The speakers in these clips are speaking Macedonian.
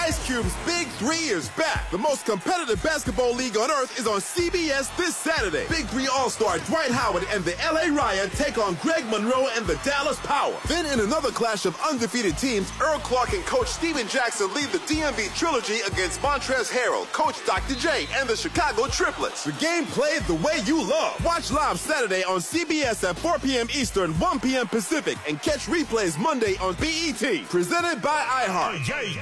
Ice Cube's Big 3 is back. The most competitive basketball league on earth is on CBS this Saturday. Big 3 All-Star Dwight Howard and the LA Riot take on Greg Monroe and the Dallas Power. Then in another clash of undefeated teams, Earl Clark and Coach Steven Jackson lead the DMV Trilogy against Montrezl Harrell, Coach Dr. J, and the Chicago Triplets. The game played the way you love. Watch live Saturday on CBS at 4 p.m. Eastern, 1 p.m. Pacific, and catch replays Monday on BET. Presented by iHeart.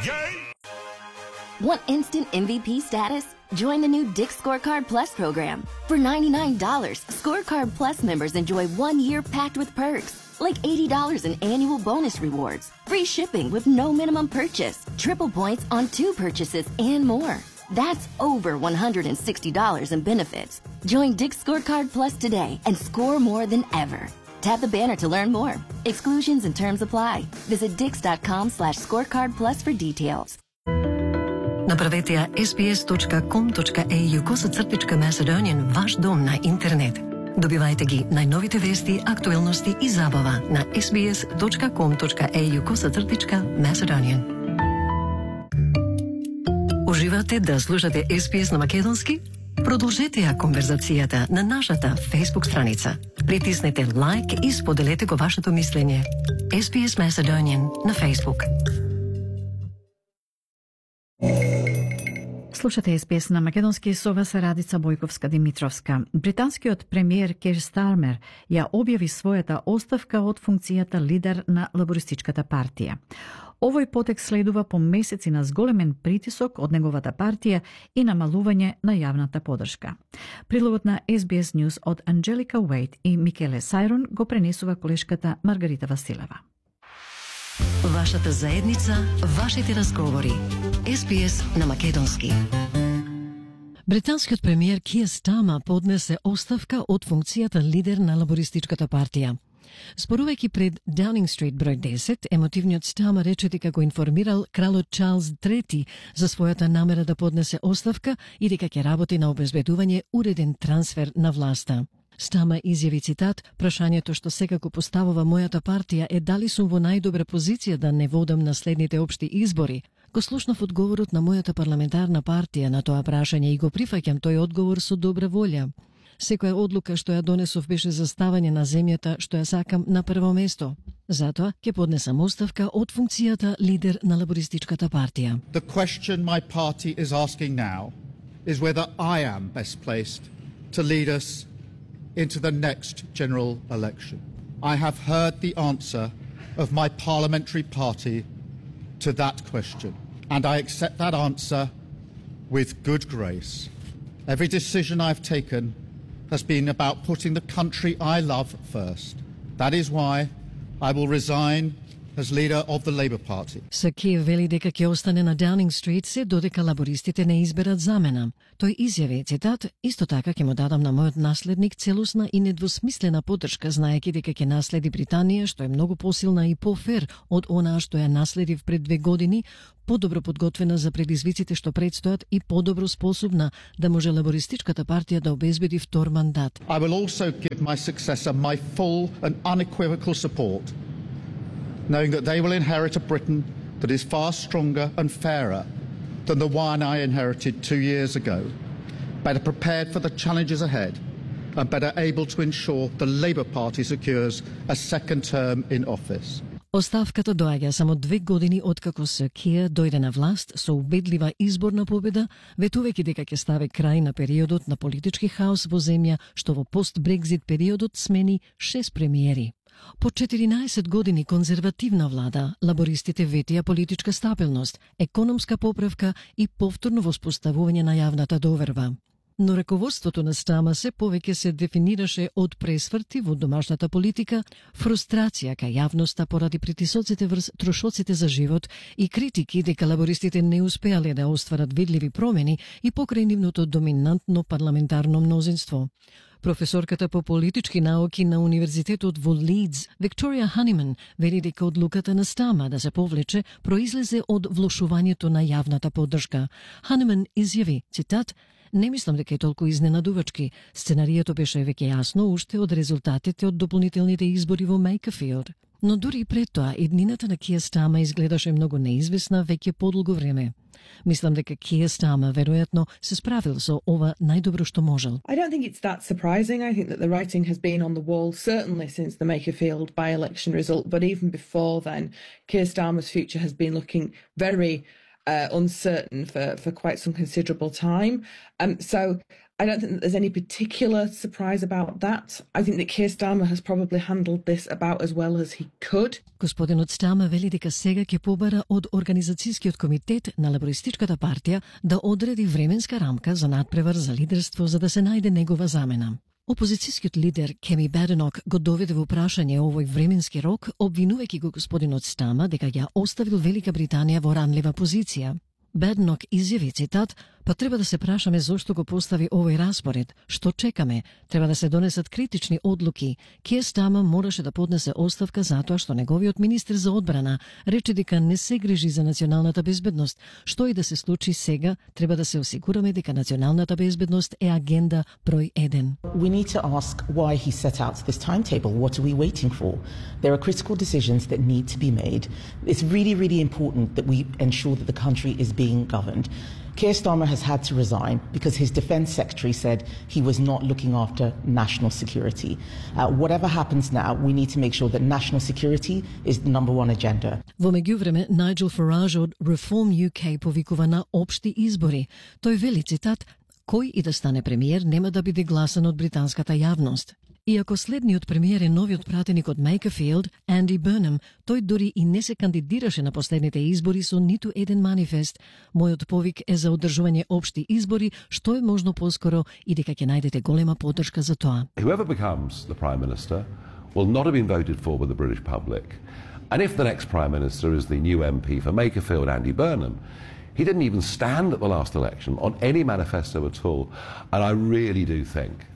Want instant MVP status? Join the new Dick's Scorecard Plus program. For $99, Scorecard Plus members enjoy 1 year packed with perks, like $80 in annual bonus rewards, free shipping with no minimum purchase, triple points on 2 purchases, and more. That's over $160 in benefits. Join Dick's Scorecard Plus today and score more than ever. Tap the banner to learn more. Exclusions and terms apply. Visit dix.com/scorecard plus for details. Направете ја sbs.com.au/Macedonian ваш дом на интернет. Добивајте ги најновите вести, актуелности и забава на sbs.com.au/Macedonian. Уживате да слушате SBS на македонски? Продолжете ја конверзацијата на нашата Facebook страница. Притиснете лайк и споделете го вашето мислење. SBS Macedonian на Facebook. Слушате СПС на македонски, со вас Радица Бојковска-Димитровска. Британскиот премиер Кир Стармер ја објави својата оставка од функцијата лидер на Лабористичката партија. Овој потек следува по месеци на зголемен притисок од неговата партија и намалување на јавната подршка. Прилогот на SBS News од Анджелика Уейт и Микеле Сайрон го пренесува колешката Маргарита Василева. Вашата заедница, вашите разговори. SBS на македонски. Британскиот премиер Кир Стармер поднесе оставка од функцијата лидер на Лабористичката партија. Спорувајќи пред Даунинг Стрит број 10, емотивниот Стармер рече дека го информирал кралот Чарлс III за својата намера да поднесе оставка и дека ќе работи на обезбедување уреден трансфер на власта. Стармер изјави цитат: "Прашањето што секако поставува мојата партија е дали сум во најдобра позиција да не водам на следните општи избори. Го слушнав одговорот на мојата парламентарна партија на тоа прашање и го прифаќам тој одговор со добра волја. Секоја одлука што ја донесов беше за ставање на земјата што ја сакам на прво место. Затоа ќе поднесам оставка од функцијата лидер на Лабористичката партија." The question my party is asking now is whether I am best placed to lead us into the next general election. I have heard the answer of my parliamentary party to that question, and I accept that answer with good grace. Every decision I've taken has been about putting the country I love first. That is why I will resign as leader of the Labour Party. Сакиев вели дека ќе остане на Даунинг Стрит се додека лабористите не изберат замена. Тој изјави, цитат: "Исто така ќе му дадам на мојот наследник целосна и недвосмислена поддршка, знаејќи дека ќе наследи Британија, што е многу посилна и пофер од онаа што ја наследив пред 2 години, подобро подготвена за предизвиците што предстојат и подобро способна да може Лабористичката партија да обезбеди втор мандат." I will also give my successor my full and unequivocal support, knowing that they will inherit a Britain that is far stronger and fairer than the one I inherited 2 years ago, better prepared for the challenges ahead, and better able to ensure the Labour Party secures a second term in office. Оставката доаѓа само 2 години откако Кир дојде на власт со убедлива изборна победа, ветувајќи дека ќе стави крај на периодот на политички хаос во земја што во пост-Брекзит периодот смени 6 премиери. По 14 години конзервативна влада, лабористите ветија политичка стабилност, економска поправка и повторно воспоставување на јавната доверба. Но раководството на Стармер се повеќе се дефинираше од пресврти во домашната политика, фрустрација кај јавноста поради притисоците врз трошоците за живот и критики дека лабористите не успеале да остварат видливи промени и покрај нивното доминантно парламентарно мнозинство. Професорката по политички науки на Универзитетот во Лидс, Викторија Ханиман, вели дека одлуката на Стармер да се повлече произлезе од влошувањето на јавната поддршка. Ханиман изјави, цитат: "Не мислам дека е толку изненадувачки. Сценарието беше веќе јасно уште од резултатите од дополнителните избори во Мейкафилд." Но дури и пред тоа, иднината на Кир Стармер изгледаше многу неизвестна веќе подолго време. Мислам дека Киер Стармер веројатно се справил со ова најдобро што можел. I don't think it's that surprising. I think that the writing has been on the wall, certainly since the Makerfield by-election result, but even before then, Keir Starmer's future has been looking very uncertain for quite some considerable time. So I don't think that there's any particular surprise about that. I think that Keir Starmer has probably handled this about as well as he could. Господинот Стармер вели дека сега ќе побара од Организацијскиот комитет на Лабористичката партија да одреди временска рамка за надпревар за лидерство за да се најде негова замена. Опозицијскиот лидер Кеми Баденок го доведе во прашање овој временски рок, обвинувајќи го господинот Стармер дека ја оставил Велика Британија во ранлива позиција. Баденок изјави, цитат, па треба да се прашаме зошто го постави овој распоред, што чекаме, треба да се донесат критични одлуки. Киер Стармер мораше да поднесе оставка затоа што неговиот министер за одбрана рече дека не се грижи за националната безбедност. Што и да се случи сега, треба да се осигураме дека националната безбедност е агенда број 1. We need to ask why he set out this timetable. What are we waiting for? There are critical decisions that need to be made. It's really, really important that we ensure that the country is being governed. Keir Starmer has had to resign because his defence secretary said he was not looking after national security. Whatever happens now, we need to make sure that national security is the number one agenda. Во меѓувреме, Најджел Фараж од Reform UK повикува на општи избори. Тој вели, цитат, кој и да стане премиер нема да биде гласан од британската јавност. Иако следниот премиер е новиот пратеник од Makerfield, Анди Бернам, тој дори и не се кандидираше на последните избори со ниту еден манифест. Мојот повик е за одржување општи избори, што е можно поскоро и дека ќе најдете голема поддршка за тоа. Whoever becomes the Prime Minister will not have been voted for by the British public. And if the next Prime Minister is the new MP for Makerfield, Andy Burnham, he didn't even stand at the last election on any manifesto at all. And I really do think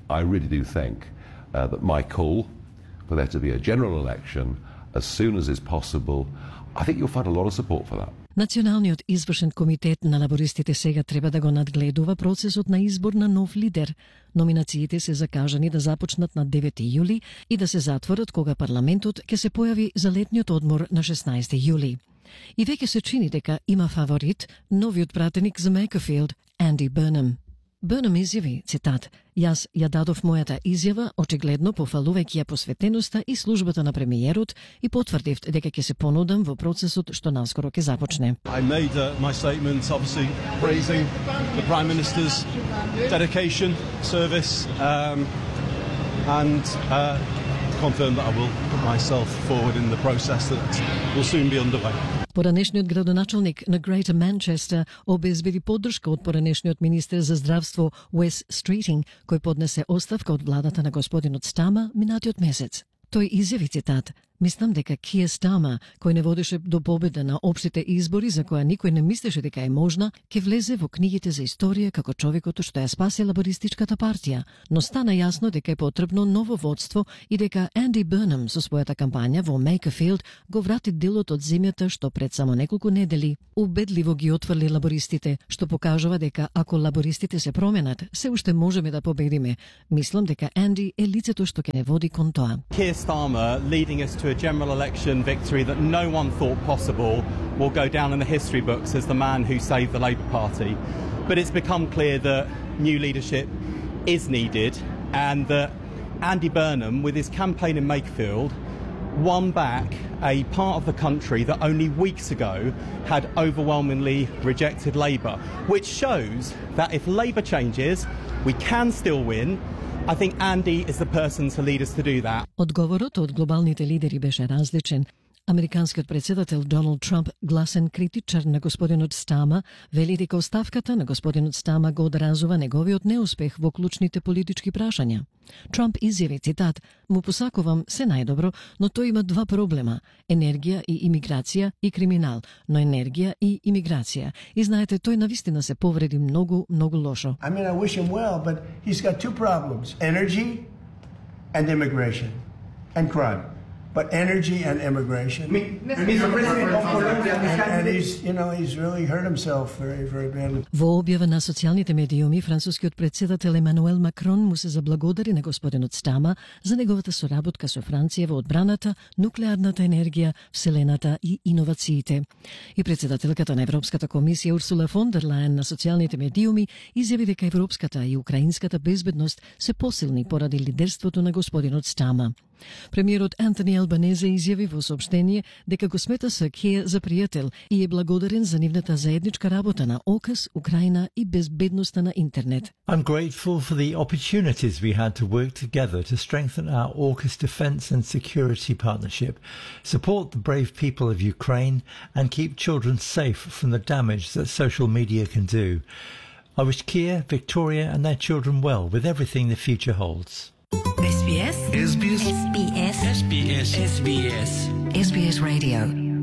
that my call for there to be a general election as soon as is possible, I think you'll find a lot of support for that. Националниот извршен комитет на лабористите сега треба да го надгледува процесот на избор на нов лидер. Номинациите се закажани да започнат на 9 јули и да се затворат кога парламентот ќе се појави за летниот одмор на 16 јули. И веќе се чини дека има фаворит, новиот пратеник за Makerfield, Анди Бернам. Бернам изјави, цитат, јас ја дадов мојата изјава, очигледно пофалувајќи ја посветеноста и службата на премиерот и потврдив дека ќе се понудам во процесот што наскоро ќе започне. I made my statement obviously praising the Prime Minister's dedication, service and confirm that I will put myself forward in the process that will soon be underway. Поранешниот градоначалник на Greater Manchester обезбеди поддршка од поранешниот министер за здравство Wes Streeting, кој поднесе оставка од владата на господинот Стармер минатиот месец. Тој изјави, цитат, мислам дека Киер Стармер, кој не водеше до победа на општите избори за која никој не мислеше дека е можна, ќе влезе во книгите за историја како човекот што ја спаси лабористичката партија, но стана јасно дека е потребно ново водство и дека Анди Бернам со својата кампања во Makerfield го врати делот од земјата што пред само неколку недели убедливо ги отфрли лабористите, што покажува дека ако лабористите се променат, се уште можеме да победиме. Мислам дека Анди е лицето што ќе не води кон тоа. Keir Starmer leading us to a general election victory that no one thought possible will go down in the history books as the man who saved the Labour Party. But it's become clear that new leadership is needed and that Andy Burnham, with his campaign in Makerfield, won back a part of the country that only weeks ago had overwhelmingly rejected Labour, which shows that if Labour changes, we can still win. I think Andy is the person to lead us to do that. Одговорот од глобалните лидери беше различен. Американскиот председател Доналд Трамп, гласен критичар на господинот Стармер, вели дека оставката на господинот Стармер го одразува неговиот неуспех во клучните политички прашања. Трамп изјави, цитат, му посакувам се најдобро, но тој има два проблема – енергија и имиграција и криминал, но енергија и имиграција. И знаете, тој навистина се повреди многу лошо. I mean, I wish him well, but he's got two problems: energy and immigration and crime. but energy and immigration. And he's really hurt himself very, very badly. Во објава на социјалните медиуми, францускиот председател Емануел Макрон му се заблагодари на господинот Стама за неговата соработка со Франција во одбраната, нуклеарната енергија, вселената и иновациите. И председателката на Европската комисија Урсула фон дер Лајен на социјалните медиуми изјави дека европската и украинската безбедност се посилни поради лидерството на господинот Стама. Премиерот Антони Албанезе изјави во соопштение дека го смета Сакија за пријател и е благодарен за нивната заедничка работа на ОКАС, Украина и безбедноста на интернет. I'm grateful for the opportunities we had to work together to strengthen our AUKUS defence and security partnership, support the brave people of Ukraine and keep children safe from the damage that social media can do. I wish Kia, Victoria and their children well with everything the future holds. SBS SBS SBS SBS SBS SBS Radio.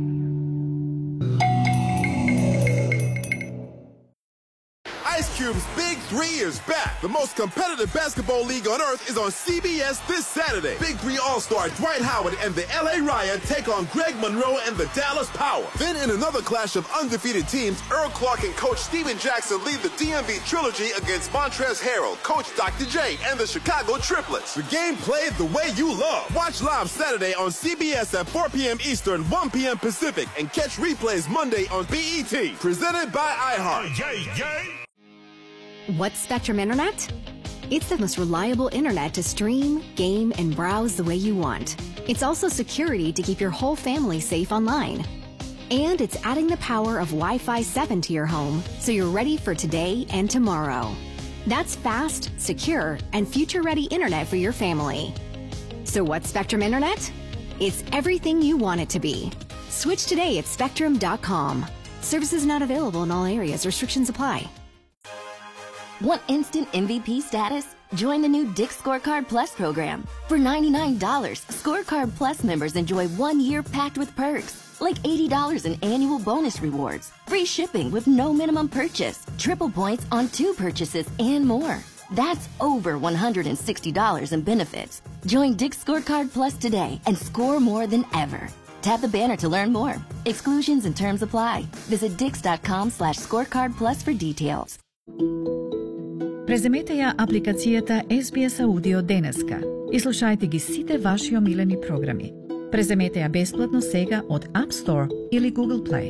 Ice Cube's Big 3 is back. The most competitive basketball league on earth is on CBS this Saturday. Big 3 All-Star Dwight Howard and the LA Riot take on Greg Monroe and the Dallas Power. Then in another clash of undefeated teams, Earl Clark and Coach Steven Jackson lead the DMV Trilogy against Montrezl Harrell, Coach Dr. J, and the Chicago Triplets. The game played the way you love. Watch live Saturday on CBS at 4 p.m. Eastern, 1 p.m. Pacific, and catch replays Monday on BET. Presented by iHeart. What's Spectrum Internet? It's the most reliable internet to stream, game, and browse the way you want. It's also security to keep your whole family safe online. And it's adding the power of Wi-Fi 7 to your home so you're ready for today and tomorrow. That's fast, secure, and future-ready internet for your family. So what's Spectrum Internet? It's everything you want it to be. Switch today at spectrum.com. Services not available in all areas. Restrictions apply. Want instant MVP status? Join the new Dick's Scorecard Plus program. For $99, Scorecard Plus members enjoy 1 year packed with perks, like $80 in annual bonus rewards, free shipping with no minimum purchase, triple points on 2 purchases, and more. That's over $160 in benefits. Join Dick's Scorecard Plus today and score more than ever. Tap the banner to learn more. Exclusions and terms apply. Visit dix.com/scorecardplus for details. Преземете ја апликацијата SBS Audio денеска и слушајте ги сите ваши омилени програми. Преземете ја бесплатно сега од App Store или Google Play.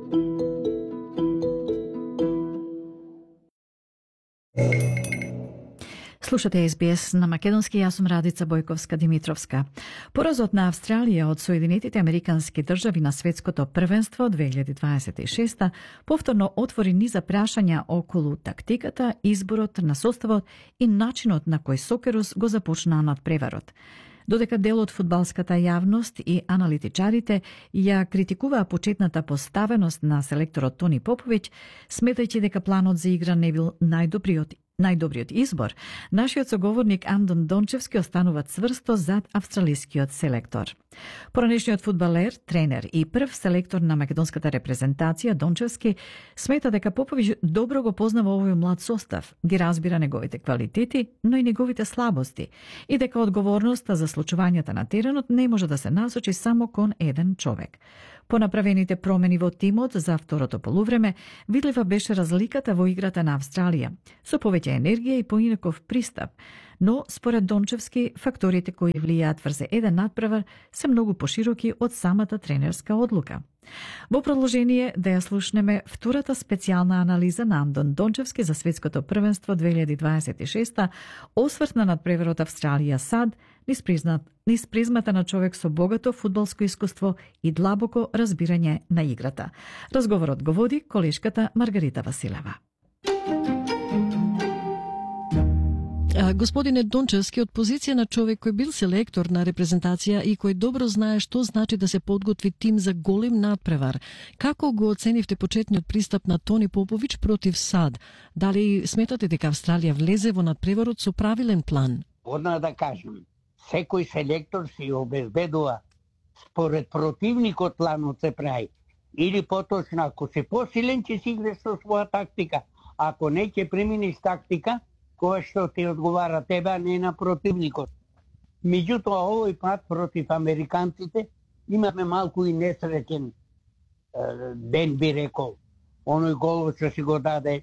Слушате SBS на македонски, јас сум Радица Бојковска-Димитровска. Поразот на Австралија од Соединетите Американски држави на светското првенство 2026 повторно отвори низа прашања околу тактиката, изборот на составот и начинот на кој Сокерус го започнаа надпреварот. Додека дел од фудбалската јавност и аналитичарите ја критикуваа почетната поставеност на селекторот Тони Поповиќ, сметајќи дека планот за игра не бил најдобриот избор, нашиот соговорник Андон Дончевски останува цврсто зад австралискиот селектор. Поранешниот фудбалер, тренер и прв селектор на македонската репрезентација Дончевски смета дека Поповиќ добро го познава овој млад состав, ги разбира неговите квалитети, но и неговите слабости, и дека одговорноста за случувањата на теренот не може да се насочи само кон еден човек. По направените промени во тимот за второто полувреме, видлива беше разликата во играта на Австралија, со повеќе енергија и поинаков пристап, но според Дончевски факторите кои влијаат врз еден надпревар се многу пошироки од самата тренерска одлука. Во продолжение да ја слушнеме втората специјална анализа на Андон Дончевски за светското првенство 2026, осврт на надпреварот Австралија-САД, низ призмата на човек со богато фудбалско искуство и длабоко разбирање на играта. Разговорот го води колешката Маргарита Василева. Господине Дончевски, од позиција на човек кој бил селектор на репрезентација и кој добро знае што значи да се подготви тим за голем надпревар, како го оценивте почетниот пристап на Тони Поповиќ против САД? Дали сметате дека Австралија влезе во надпреварот со правилен план? Одна да кажем, секој селектор си обезбедува според противникот планот се прави. Или поточно, ако си посилен, ќе си играш со своја тактика. Ако не, ќе преминеш тактика која што ти одговара тебе, а не на противникот. Меѓутоа, овој пат против американците имаме малку и несреќен ден, би рекол. Оној гол што си го даде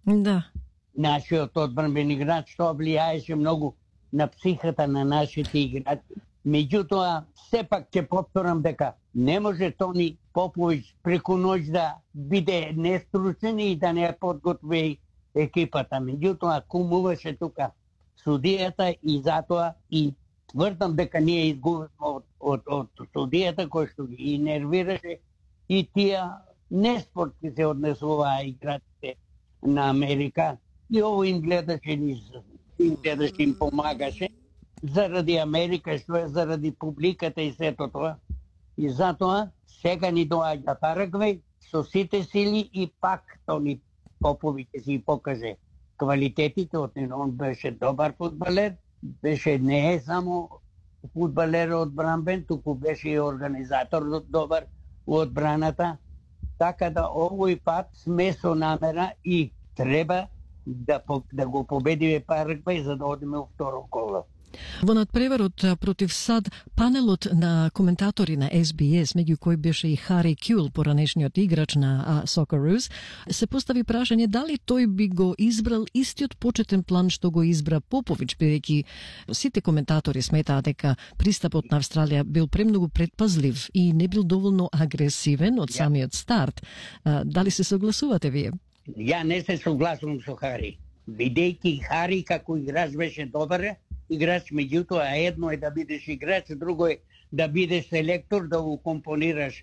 нашиот одбранбен играч, тоа влијаеше многу на психата на нашите играчи. Меѓутоа, сепак ќе повторам дека не може Тони Поповиќ преку ноќ да биде нестручен и да не подготви екипата. Меѓутоа, кумуваше тука судијата и затоа и тврдам дека ние изгубивме од судијата кој што ги нервираше и тие неспортски се однесуваа играчите на Америка и ово им гледаше им помагаше заради Америка, што е заради публиката и сето тоа. И затоа сега ни доаѓа Парагвај со сите сили и пак Тони Поповиќ си покаже квалитетите, он беше добар фудбалер, беше не е само фудбалер одбранбен, туку беше и организатор добар у одбраната. Така да овој пат сме со намера и треба да го победиме Парагвај за да одиме во второ коло. Во надпреварот против САД, панелот на коментатори на SBS, меѓу кои беше и Хари Кјул, поранешниот играч на Socceroos, се постави прашање дали тој би го избрал истиот почетен план што го избра Поповиќ, бидејќи сите коментатори сметаат дека пристапот на Австралија бил премногу предпазлив и не бил доволно агресивен од самиот старт. Дали се согласувате вие? Ја не се согласувам со Хари, бидејќи Хари како играч беше добар играч, меѓутоа едно е да бидеш играч, друго е да бидеш селектор, да го компонираш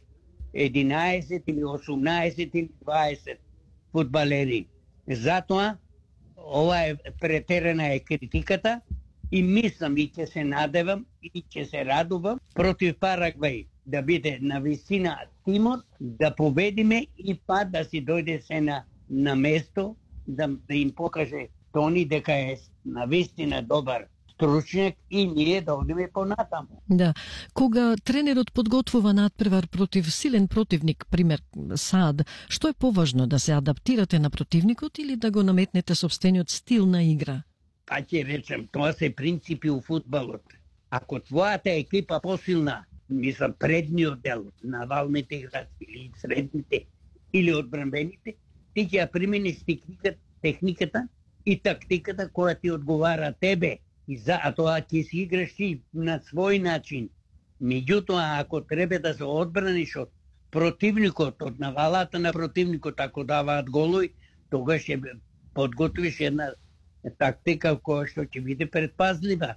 11 или 18 или 20 фудбалери. Затоа ова е претерана е критиката и мислам и ќе се надевам и ќе се радувам против Парагвај да биде на висина тимот, да победиме и па да си дојде се на место, да им покаже Тони дека е на вистина добар стручник и ние да одиме понатаму. Да. Кога тренерот подготвува надпревар против силен противник, пример САД, што е поважно, да се адаптирате на противникот или да го наметнете собствениот стил на игра? Па ќе речем, тоа се принципи у фудбалот. Ако твојата екипа посилна, мислам предниот дел, навалните играчи или средните или одбранбените, ти ќе ја примениш техниката и тактиката која ти одговара тебе. И тоа ќе си играш ти на свој начин. Меѓутоа, ако треба да се одбраниш од противникот, од навалата на противникот, ако даваат голови, тогаш ќе подготвиш една тактика која што ќе биде предпазлива.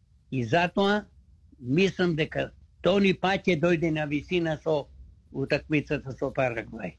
И затоа мислам дека Тони пак ќе дојде на висина со утакмицата со Парагвај.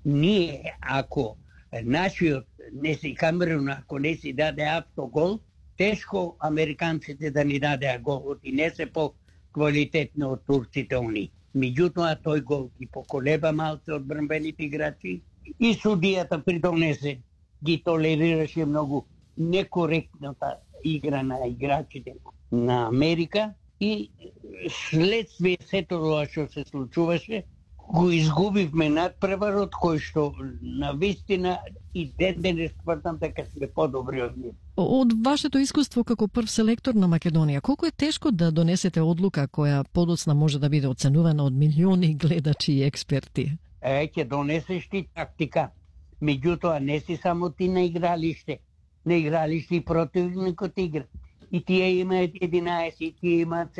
Ние, ако нашиот Неси Камерун, ако не си даде автогол, тешко американците да ни дадеа голот и не се по-квалитетни од турците они. Меѓутоа тој гол ги поколеба малце од одбранбените играчи и судијата придонесе, ги толерираше многу некоректната игра на играчите на Америка и следствие сето тоа што се случуваше, го изгубивме надпреварот кој што на вистина и денес тврдам дека сме подобри од нив. Од вашето искуство како прв селектор на Македонија, колку е тешко да донесете одлука која подоцна може да биде оценувана од милиони гледачи и експерти? Ќе донесеш ти тактика. Меѓутоа не си само ти на игралиште. На игралиште и противникот игра. И тие имаат 11, и тие имаат